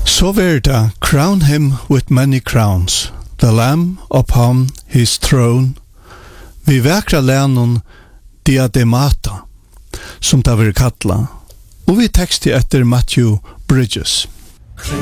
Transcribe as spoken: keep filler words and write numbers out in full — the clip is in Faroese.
Så verda, crown him with many crowns, the lamb upon his throne, vi väkra lärnon diademata, som det vill kalla, och vi texti etter Matthew Bridges.